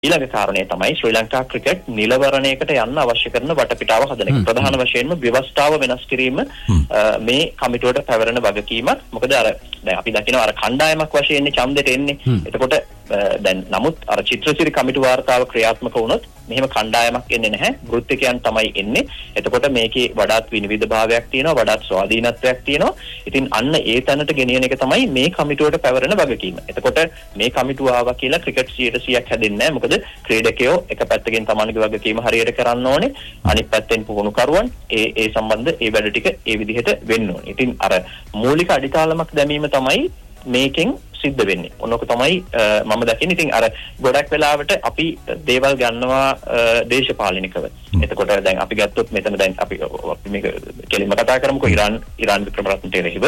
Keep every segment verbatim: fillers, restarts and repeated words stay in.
ඊළඟ කාරණේ තමයි ශ්‍රී ලංකා ක්‍රිකට් නිලවරණයකට යන්න අවශ්‍ය කරන වටපිටාව හදන එක. ප්‍රධාන වශයෙන්ම ව්‍යවස්ථාව වෙනස් කිරීම මේ කමිටුවට පැවරෙන වගකීමක්. මොකද අර දැන් අපි දකිනවා අර කණ්ඩායමක් වශයෙන් ඡන්දෙට එන්නේ. එතකොට දැන් නමුත් අර චිත්‍රසිරි කමිටු වාර්තාව ක්‍රියාත්මක වුණොත් මෙහෙම කණ්ඩායමක් එන්නේ නැහැ. වෘත්තිකයන් තමයි එන්නේ. එතකොට මේකේ වඩාත් විනිවිද භාවයක් තියෙනවා, වඩාත් ස්වාධීනත්වයක් තියෙනවා. ඉතින් අන්න ඒ තැනට ගෙනියන එක තමයි මේ කමිටුවට පැවරෙන වගකීම. එතකොට මේ කමිටුව ආවා කියලා ක්‍රිකට් සියයට සීයක් හැදෙන්නේ නැහැ. මොකද ක්‍රීඩකයෝ එක පැත්තකින් තමන්ගේ වගකීම හරියට කරන්න ඕනේ. අනිත් පැත්තෙන් පුහුණුකරුවන් ඒ ඒ සම්බන්ධ ඒ වැඩ ටික ඒ විදිහට වෙන්න ඕනේ. ඉතින් අර මූලික අඩිතාලමක් දැමීම තමයි මේකෙන් සිද්ධ වෙන්නේ. ඔන්නෝක තමයි මම දකින්නේ. ඉතින් අර ගොඩක් වෙලාවට අපි දේවල් ගන්නවා දේශපාලනිකව. එතකොට දැන් අපි ගත්තොත් මෙතන දැන් අපි අපි මේක කෙලින්ම කතා කරමුකෝ ඉරාන් ඉරාන් වික්‍රමරත්නට එරෙහිව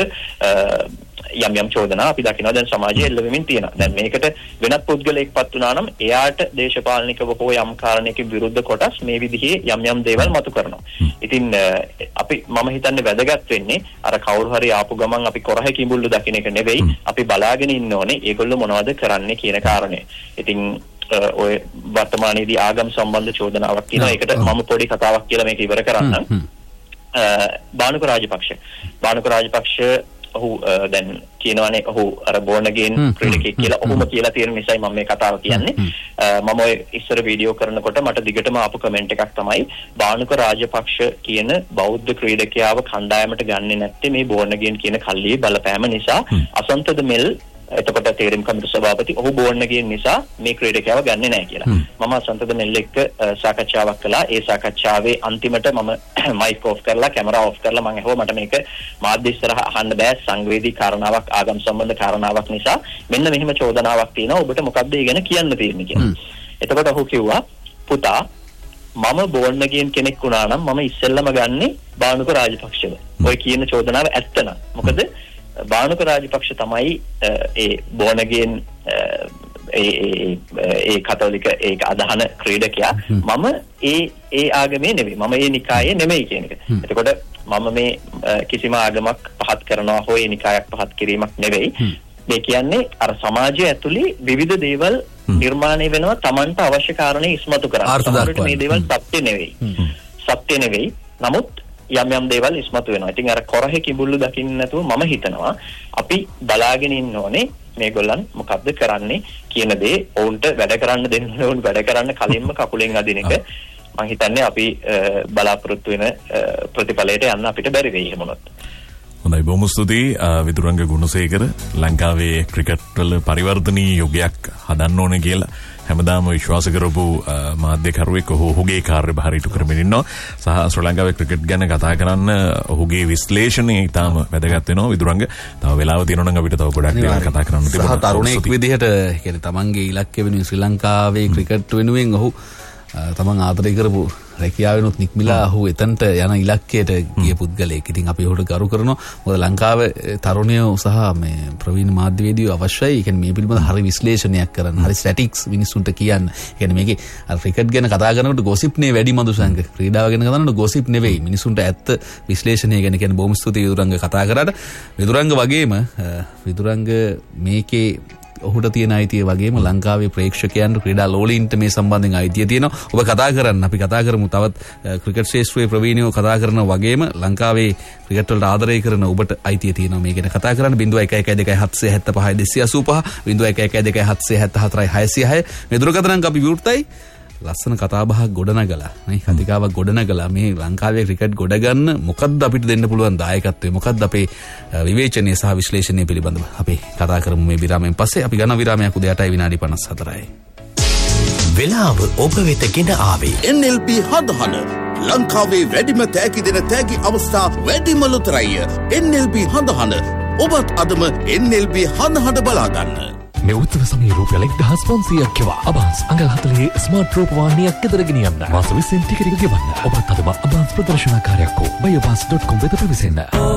යම් යම් චෝදනා අපි දකිනවා දැන් සමාජයේ එල්ල වෙමින් තියෙනවා. දැන් මේකට වෙනත් පුද්ගලයෙක්පත් වුණා නම් එයාට දේශපාලනිකව හෝ යම් කාරණයකින් විරුද්ධ කොටස් මේ විදිහේ යම් යම් දේවල් මතු කරනවා. ඉතින් අපි මම හිතන්නේ වැදගත් වෙන්නේ අර කවුරු හරි ආපු ගමන් අපි කොරහ කිඹුල්ලු දකින්න එක නෙවෙයි. අපි බලාගෙන ඉන්න ඕනේ ඒගොල්ලෝ මොනවද කරන්නේ කියන කාරණය. ඉතින් ඔය වර්තමානයේදී ආගම් සම්බන්ධ චෝදනාවක් තියෙනවා. ඒකට මම පොඩි කතාවක් කියලා මේක ඉවර කරන්නම්. බානුක රාජපක්ෂ බානුක රාජපක්ෂ ඔහු දැන් කියනවානේ ඔහු අර බෝර්න් අගේන් ක්‍රීඩකයෙක් කියලා ඔහුම කියලා තියෙන නිසායි මම මේ කතාව කියන්නේ. මම ඔය ඉස්සර වීඩියෝ කරනකොට මට දිගටම ආපු කමෙන්ට් එකක් තමයි බානුක රාජපක්ෂ කියන බෞද්ධ ක්‍රීඩකයාව කණ්ඩායමට ගන්නෙ නැත්තේ මේ බෝර්න් අගේන් කියන කල්ලියේ බලපෑම නිසා. අසන්තද මෙල් එතකොට තේරීම් කමිටු සභාපති ඔහු බෝර්න් අගේන් නිසා මේ ක්‍රීඩකයාව ගන්නෙ නැහැ කියලා. මම අසන්තද මෙල් එක්ක සාකච්ඡාවක් කළා. ඒ සාකච්ඡාවේ අන්තිමට මම මයික් ඔෆ් කරලා කැමරා ඔෆ් කරලා මම ඇහුවා මට මේක මාධ්‍ය ඉස්සරහ අහන්න බෑ සංවේදී කාරණාවක් ආගම් සම්බන්ධ කාරණාවක් නිසා මෙන්න මෙහෙම චෝදනාවක් තියෙනවා ඔබට මොකක්ද ඒ ගැන කියන්න තියෙන්නේ කියලා. එතකොට ඔහු කිව්වා පුතා මම බෝර්න් අගේන් කෙනෙක් වුණා නම් මම ඉස්සෙල්ලම ගන්නේ බානුක රාජපක්ෂව. ඔය කියන චෝදනාව ඇත්ත නම්. මොකද බානුක රාජපක්ෂ තමයි ඒ බෝර්න් අගේන් ඒ ඒ කතෝලික ඒක අදහන ක්‍රීඩකයා. මම ඒ ඒ ආගමේ නෙවෙයි. මම ඒ නිකායේ නෙමෙයි කියන එක. එතකොට මම මේ කිසිම ආගමක් පහත් කරනවා හෝ ඒ නිකායක් පහත් කිරීමක් නෙවෙයි. මේ කියන්නේ අර සමාජය ඇතුලේ විවිධ දේවල් නිර්මාණය වෙනවා Tamanට අවශ්‍ය කාරණේ ඉස්මතු කරගන්න. මේ දේවල් සත්‍ය නෙවෙයි. සත්‍ය නෙවෙයි. නමුත් යම් යම් දේවල් ඉස්මතු වෙනවා. ඉතින් අර කොරහේ කිඹුල්ලු දකින්න නැතුව මම හිතනවා අපි බලාගෙන ඉන්න ඕනේ මේගොල්ලන් මොකද්ද කරන්නේ කියන දේ. ඔවුන්ට වැඩ කරන්න දෙන්න ඕන වැඩ කරන්න කලින්ම කකුලෙන් අදින එක මම හිතන්නේ අපි බලාපොරොත්තු වෙන ප්‍රතිඵලයට යන්න අපිට බැරි වෙයි එහෙම වුණොත්. හොඳයි බොහොම ස්තුතියි විදුරංග ගුණසේකර. ලංකාවේ ක්‍රිකට් වල පරිවර්තනීය යුගයක් හදන්න ඕනේ කියලා හැමදාම විශ්වාස කරපු මාධ්‍යකරුවෙක් ඔහුගේ කාර්යභාරය ඉටු කරමින් ඉන්නවා. සහ ශ්‍රී ලංකාවේ ක්‍රිකට් ගැන කතා කරන්න ඔහුගේ විශ්ලේෂණය ඉතාම වැදගත් වෙනවා විදුරංග. තව වෙලාව තියෙනවා නම් අපිට තව ගොඩක් දේවල් කතා කරන්න තිබුණා. සහ තරුණයෙක් විදිහට කියන්නේ තමන්ගේ ඉලක්කය වෙනුවෙන් ශ්‍රී ලංකාවේ ක්‍රිකට් වෙනුවෙන් ඔහු තමන් ආදරය කරපු රැකියාවෙනුත් නික්මිලා ඔහු එතනට යන ඉලක්කයට ගිය පුද්ගලයෙක්. ඉතින් අපි ඔහුට ගරු කරනවා. මොකද ලංකාවේ තරුණයෝ සහ මේ ප්‍රවීණ මාධ්‍යවේදියෝ අවශ්‍යයි. ඒ කියන්නේ මේ පිළිබඳ හරි විශ්ලේෂණයක් කරන්න, හරි ස්ටැටික්ස් මිනිස්සුන්ට කියන්න. ඒ කියන්නේ මේකේ අර ක්‍රිකට් ගැන කතා කරනකොට ගොසිප් නේ වැඩි මදුසංග. ක්‍රීඩාව ගැන කතා කරනකොට ගොසිප් නෙවෙයි. මිනිස්සුන්ට ඇත්ත විශ්ලේෂණය ගැන කියන්නේ බොහොම ස්තුතියි විදුරංග කතා කරාට. විදුරංග වගේම විදුරංග මේකේ ඔහුට තියෙන අයිතිය වගේම ලංකාවේ ප්‍රේක්ෂකයන්ට ක්‍රීඩා ලෝලීන්ට මේ සම්බන්ධයෙන් අයිතිය තියෙනවා. ඔබ කතා කරන්න අපි කතා කරමු තවත් ක්‍රිකට් ශාස්ත්‍රයේ ප්‍රවීණයෝ කතා කරනවා වගේම ලංකාවේ ක්‍රිකට් වලට ආදරය කරන ඔබට අයිතිය තියෙනවා මේ ගැන කතා කරන්න. ज़ीरो एक एक दो हत्से हत्त पहाय දෙසිය අසූ පහ ज़ीरो एक एक दो हत्से हत्त හතරයි හයසිය හය මේ දුරකථන අංක අපි විවෘතයි. ලස්සන කතාබහක් ගොඩනගලා නේ කතිකාවක් ගොඩනගලා මේ ලංකාවේ ක්‍රිකට් ගොඩ ගන්න මොකද්ද අපිට දෙන්න පුළුවන් දායකත්වය මොකද්ද අපේ විවේචනය සහ විශ්ලේෂණය පිළිබඳව අපි කතා කරමු මේ විරාමයෙන් පස්සේ. අපි ගන්න විරාමයක් උදේ අටයි විනාඩි පනස් හතරයි. වෙලාව ඔබ වෙත ගෙන ආවේ එන් එල් බී හදහන ලංකාවේ වැඩිම තෑගි දෙන තෑගි අවස්ථා වැඩිම ලොතරැය එන් එල් බී හදහන. ඔබත් අදම එන් එල් බී හදහන බලා ගන්න. මේ උත්තර සමයේ රුපියල් එක්දහස් පන්සියයක් කියවා අබාන්ස් අඟල් හතළිහේ ස්මාර්ට් රූපවාහිනියක් ගෙදරගෙන යන්න. මාස විස්සෙන් ටිකට් එක ගෙවන්න. ඔබත් අදම අබාන්ස් ප්‍රදර්ශනකාරයෙක් වූ බයෝබාස් ඩොට් කොම් වෙත පැමිණෙන්න.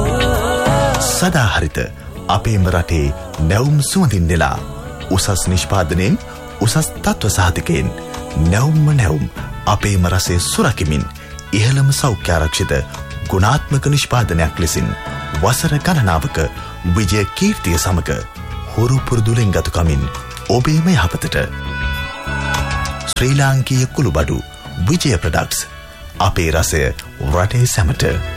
සදාහරිත අපේම රටේ නැවුම් සුවඳින් නෙලා උසස් නිෂ්පාදනයෙන් උසස් තත්ත්ව සහතිකයෙන් නැවුම්ම නැවුම් අපේම රසය සුරකිමින් ඉහළම සෞඛ්‍ය ආරක්ෂිත ගුණාත්මක නිෂ්පාදනයක් ලෙසින් වසර ගණනාවක විජය කීර්තිය සමග හුරු පුරුදුලෙන් ගතුකමින් ඔබේම යහපතට ශ්‍රී ලාංකීය කුළුබඩු විජය ප්‍රොඩක්ට්ස් අපේ රසය රටේ සැමට